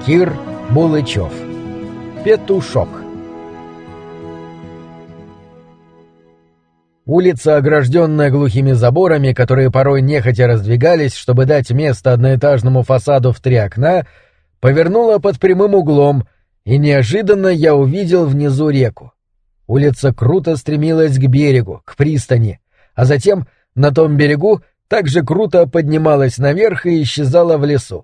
Кир Булычев. Петушок. Улица, огражденная глухими заборами, которые порой нехотя раздвигались, чтобы дать место одноэтажному фасаду в 3 окна, повернула под прямым углом, и неожиданно я увидел внизу реку. Улица круто стремилась к берегу, к пристани, а затем на том берегу также круто поднималась наверх и исчезала в лесу.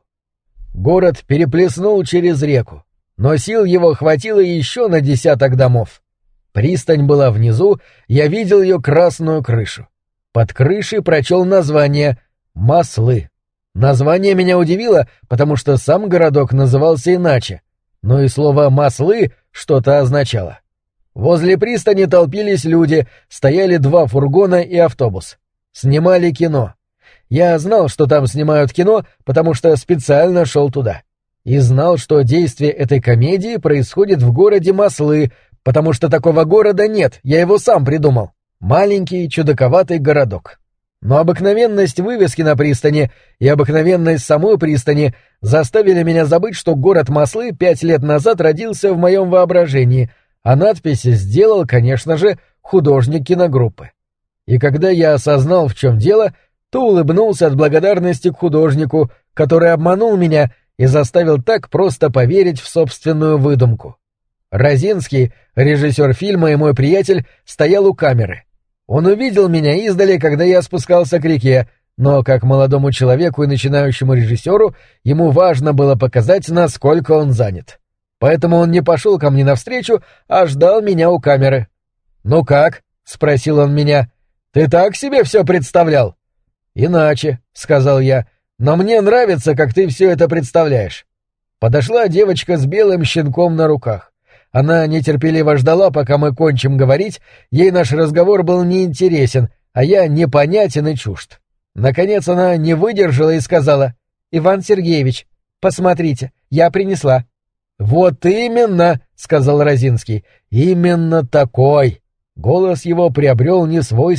Город переплеснул через реку, но сил его хватило еще на 10 домов. Пристань была внизу, я видел ее красную крышу. Под крышей прочел название «Маслы». Название меня удивило, потому что сам городок назывался иначе, но и слово «маслы» что-то означало. Возле пристани толпились люди, стояли 2 фургона и автобус. Снимали кино. Я знал, что там снимают кино, потому что специально шел туда. И знал, что действие этой комедии происходит в городе Маслы, потому что такого города нет, я его сам придумал. Маленький, чудаковатый городок. Но обыкновенность вывески на пристани и обыкновенность самой пристани заставили меня забыть, что город Маслы 5 лет назад родился в моем воображении, а надписи сделал, конечно же, художник киногруппы. И когда я осознал, в чем дело, то улыбнулся от благодарности к художнику, который обманул меня и заставил так просто поверить в собственную выдумку. Розинский, режиссер фильма и мой приятель, стоял у камеры. Он увидел меня издали, когда я спускался к реке, но как молодому человеку и начинающему режиссеру ему важно было показать, насколько он занят. Поэтому он не пошел ко мне навстречу, а ждал меня у камеры. «Ну как?» — спросил он меня. «Ты так себе все представлял?» «Иначе», — сказал я, — «но мне нравится, как ты все это представляешь». Подошла девочка с белым щенком на руках. Она нетерпеливо ждала, пока мы кончим говорить, ей наш разговор был неинтересен, а я непонятен и чужд. Наконец она не выдержала и сказала: «Иван Сергеевич, посмотрите, я принесла». «Вот именно», — сказал Розинский, — «именно такой». Голос его приобрел несвойственный